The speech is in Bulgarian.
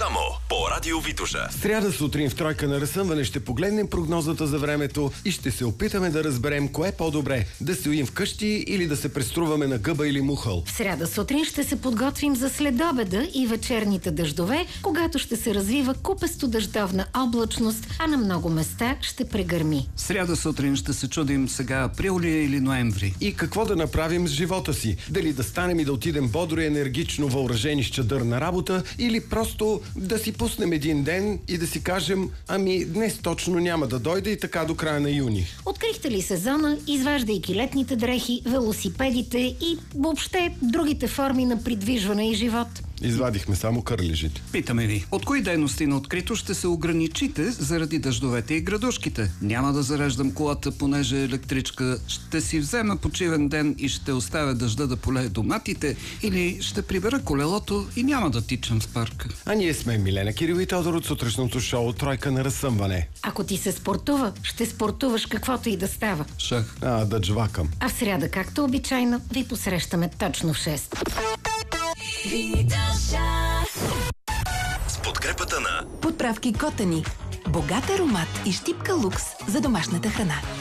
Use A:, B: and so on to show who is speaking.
A: Само по Радио Витоша.
B: Сряда сутрин в Тройка на разсъмване ще погледнем прогнозата за времето и ще се опитаме да разберем кое е по-добре – да стоим вкъщи или да се преструваме на гъба или мухъл.
C: В сряда сутрин ще се подготвим за следобеда и вечерните дъждове, когато ще се развива купесто дъждовна облачност, а на много места ще прегърми.
D: В сряда сутрин ще се чудим сега април ли е или ноември.
B: И какво да направим с живота си? Дали да станем и да отидем бодро и енергично въоръжени с чадър на работа или просто да си пуснем един ден и да си кажем: ами днес точно няма да дойде и така до края на юни.
C: Открихте ли сезона, изваждайки летните дрехи, велосипедите и въобще другите форми на придвижване и живот?
B: Извадихме само кърлежите.
D: Питаме ви, от кои дейности на открито ще се ограничите заради дъждовете и градушките? Няма да зареждам колата, понеже е електричка, ще си взема почивен ден и ще оставя дъжда да полее доматите, или ще прибера колелото и няма да тичам в парка.
B: А ние сме Милена Кирил и Тодор от сутрешното шоу Тройка на разсъмване.
C: Ако ти се спортува, ще спортуваш каквото и да става.
D: Шах.
B: Да джвакам.
C: А в сряда, както обичайно, ви посрещаме точно в 6.
A: С подкрепата на
E: Подправки Котани. Богат аромат и щипка лукс за домашната храна.